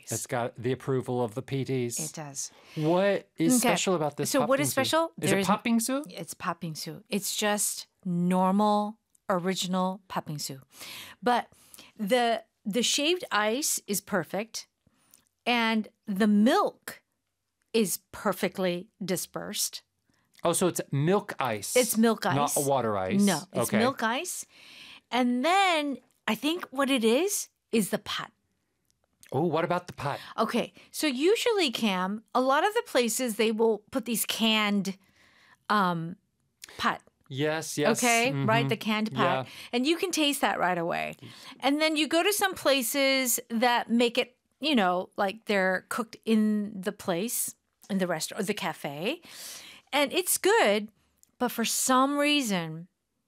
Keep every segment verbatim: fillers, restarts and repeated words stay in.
ice. It's got the approval of the P Ts. It does. What is Okay. special about this So what is patbingsu? special? Is There it is- patbingsu? It's patbingsu. It's just normal, original patbingsu. But the the shaved ice is perfect, and the milk is perfectly dispersed. Oh, so it's milk ice. It's milk ice. Not water ice. No, it's okay. milk ice. And then I think what it is is the pat. Oh, what about the pot? Okay, so usually, Cam, a lot of the places they will put these canned um, pat. Yes, yes. Okay, right, mhm. the canned Yeah. pat, and you can taste that right away. And then you go to some places that make it, you know, like they're cooked in the place, in the restaurant or the cafe, and it's good. But for some reason,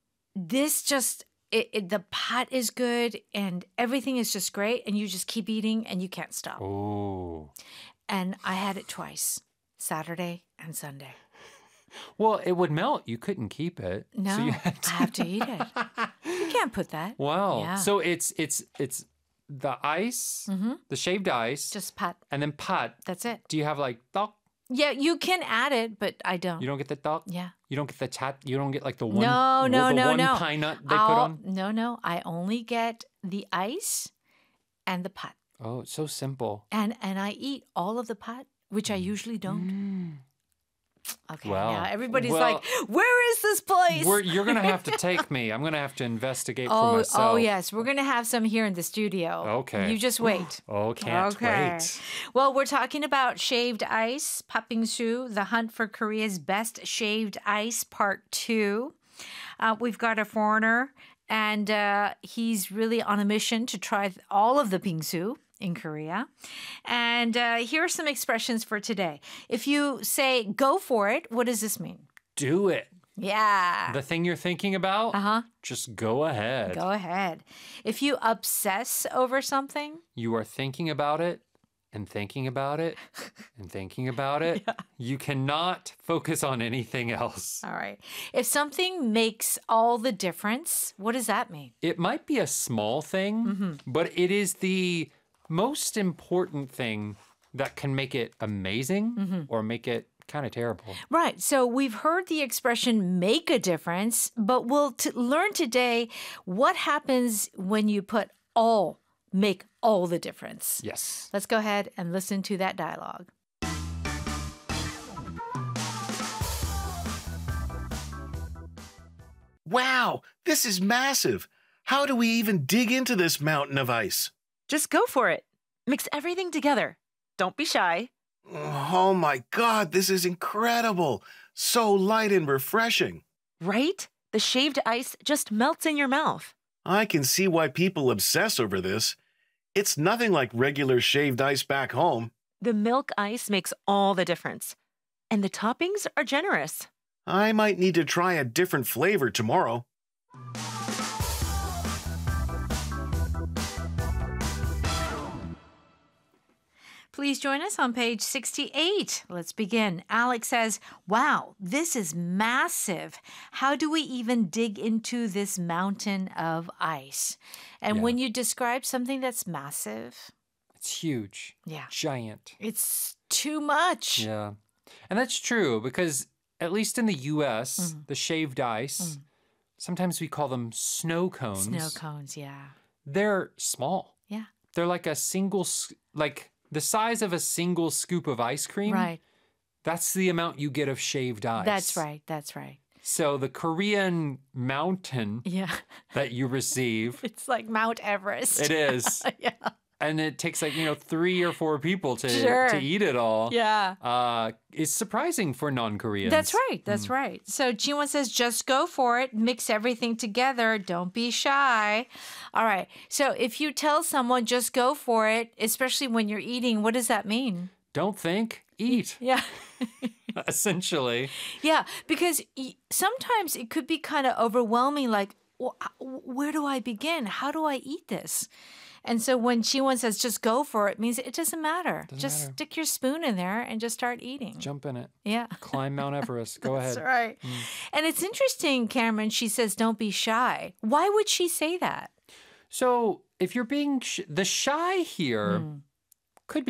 this just it, it, the pot is good and everything is just great, and you just keep eating and you can't stop. Oh. And I had it twice, Saturday and Sunday. Well, it would melt. You couldn't keep it. No, So you had to... I have to eat it. You can't put that. Wow. Yeah. So it's it's it's the ice, the shaved ice, Just pat. and then pot. That's it. Do you have like tok? Yeah, you can add it, but I don't. You don't get the tok? Yeah. You don't get the chat? You don't get like the one, No, no, the no, one no. pine nut they I'll- put on? No, no. I only get the ice and the pot. Oh, it's so simple. And and I eat all of the pot, which I usually don't. Okay. Wow. Now everybody's Well, like, where is this place? We're, you're going to have to take me. I'm going to have to investigate for oh, myself. oh yes. We're gonna have some here in the studio. Okay. You just wait. Oh, can't Okay. wait. Well, we're talking about shaved ice, patbingsu, the hunt for Korea's best shaved ice, part two. Uh, we've got a foreigner, and uh, he's really on a mission to try all of the bingsu in Korea. And uh, here are some expressions for today. If you say go for it, what does this mean? Do it. Yeah. The thing you're thinking about, Uh-huh. just go ahead. Go ahead. If you obsess over something, You are thinking about it and thinking about it and thinking about it. You cannot focus on anything else. all right. If something makes all the difference, what does that mean? It might be a small thing, Mm-hmm. but it is the most important thing that can make it amazing Mm-hmm. or make it kind of terrible. Right. So we've heard the expression make a difference, but we'll t- learn today what happens when you put all, make all the difference. Yes. Let's go ahead and listen to that dialogue. Wow, this is massive. How do we even dig into this mountain of ice? Just go for it. Mix everything together. Don't be shy. Oh my God, this is incredible. So light and refreshing. Right? The shaved ice just melts in your mouth. I can see why people obsess over this. It's nothing like regular shaved ice back home. The milk ice makes all the difference. And the toppings are generous. I might need to try a different flavor tomorrow. Please join us on page sixty-eight. Let's begin. Alex says, wow, this is massive. How do we even dig into this mountain of ice? And Yeah. when you describe something that's massive, It's huge. yeah, Giant. it's too much. Yeah. And that's true because at least in the U S, Mm-hmm. the shaved ice, sometimes we call them snow cones. Snow cones, yeah. They're small. Yeah. They're like a single, s- like the size of a single scoop of ice cream. Right. That's the amount you get of shaved ice. That's right. That's right. So the Korean mountain Yeah. that you receive, It's like Mount Everest. it is. Yeah. And it takes like, you know, three or four people to, Sure. to eat it all. Yeah. Uh, it's surprising for non-Koreans. That's right. That's Mm. right. So Jiwon says, just go for it. Mix everything together. Don't be shy. All right. So if you tell someone, just go for it, especially when you're eating, what does that mean? Don't think, eat, Yeah. essentially. Yeah. Because y- sometimes it could be kind of overwhelming. Like, wh- where do I begin? How do I eat this? And so when Jiwon says, just go for it, means it doesn't matter. just matter. stick your spoon in there and just start eating. Jump in it. Yeah. Climb Mount Everest. Go ahead. That's right. And it's interesting, Cameron, she says, don't be shy. Why would she say that? So if you're being sh- the shy here, Hmm.